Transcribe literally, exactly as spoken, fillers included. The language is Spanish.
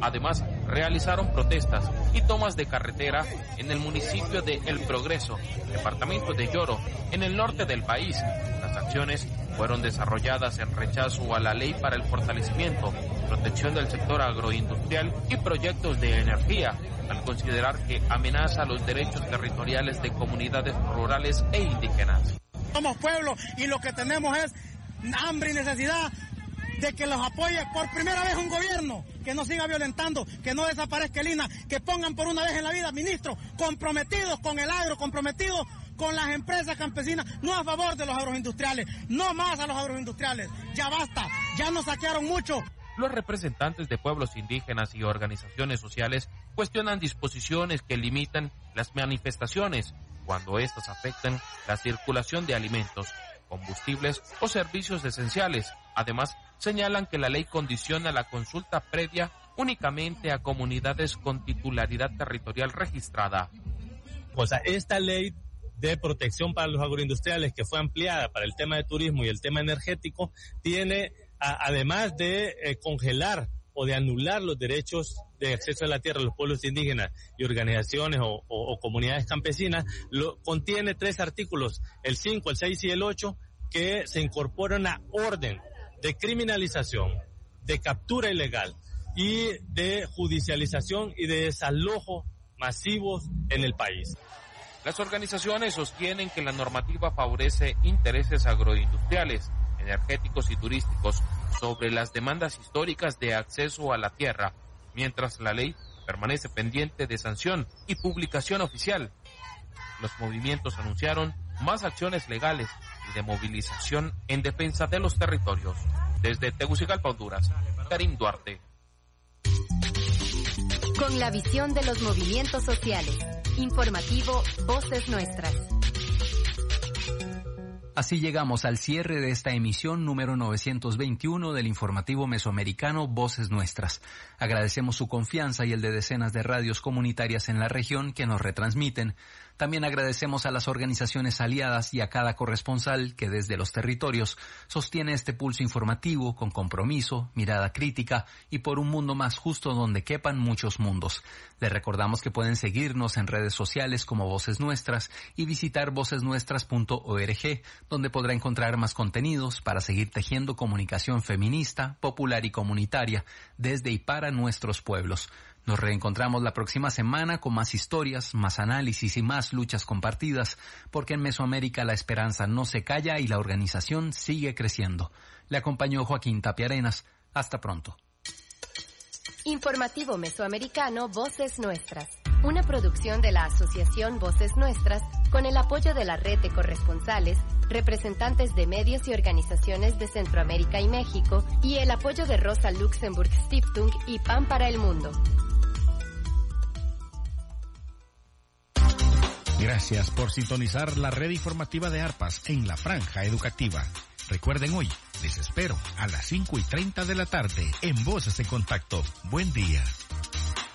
Además, realizaron protestas y tomas de carretera en el municipio de El Progreso, departamento de Yoro, en el norte del país. Las acciones fueron desarrolladas en rechazo a la ley para el fortalecimiento, protección del sector agroindustrial y proyectos de energía, al considerar que amenaza los derechos territoriales de comunidades rurales e indígenas. Somos pueblo y lo que tenemos es hambre y necesidad de que los apoye por primera vez un gobierno, que no siga violentando, que no desaparezca el I N A, que pongan por una vez en la vida ministros comprometidos con el agro, comprometidos con las empresas campesinas, no a favor de los agroindustriales, no más a los agroindustriales, ya basta, ya nos saquearon mucho. Los representantes de pueblos indígenas y organizaciones sociales cuestionan disposiciones que limitan las manifestaciones cuando éstas afectan la circulación de alimentos, combustibles o servicios esenciales. Además, señalan que la ley condiciona la consulta previa únicamente a comunidades con titularidad territorial registrada. O sea, esta ley de protección para los agroindustriales que fue ampliada para el tema de turismo y el tema energético tiene, a, además de eh, congelar o de anular los derechos de acceso a la tierra a los pueblos indígenas y organizaciones o, o, o comunidades campesinas, lo, contiene tres artículos, el cinco, el seis y el ocho, que se incorporan a orden de criminalización, de captura ilegal y de judicialización y de desalojo masivos en el país. Las organizaciones sostienen que la normativa favorece intereses agroindustriales, energéticos y turísticos sobre las demandas históricas de acceso a la tierra, mientras la ley permanece pendiente de sanción y publicación oficial. Los movimientos anunciaron más acciones legales y de movilización en defensa de los territorios. Desde Tegucigalpa, Honduras, Karim Duarte. Con la visión de los movimientos sociales. Informativo Voces Nuestras. Así llegamos al cierre de esta emisión número novecientos veintiuno del informativo mesoamericano Voces Nuestras. Agradecemos su confianza y el de decenas de radios comunitarias en la región que nos retransmiten. También agradecemos a las organizaciones aliadas y a cada corresponsal que desde los territorios sostiene este pulso informativo con compromiso, mirada crítica y por un mundo más justo donde quepan muchos mundos. Les recordamos que pueden seguirnos en redes sociales como Voces Nuestras y visitar voces nuestras punto org, donde podrá encontrar más contenidos para seguir tejiendo comunicación feminista, popular y comunitaria desde y para nuestros pueblos. Nos reencontramos la próxima semana con más historias, más análisis y más luchas compartidas, porque en Mesoamérica la esperanza no se calla y la organización sigue creciendo. Le acompañó Joaquín Tapia Arenas. Hasta pronto. Informativo Mesoamericano Voces Nuestras. Una producción de la Asociación Voces Nuestras con el apoyo de la red de corresponsales, representantes de medios y organizaciones de Centroamérica y México y el apoyo de Rosa Luxemburg Stiftung y Pan para el Mundo. Gracias por sintonizar la red informativa de Arpas en la franja educativa. Recuerden hoy, les espero a las cinco y treinta de la tarde en Voces en Contacto. Buen día.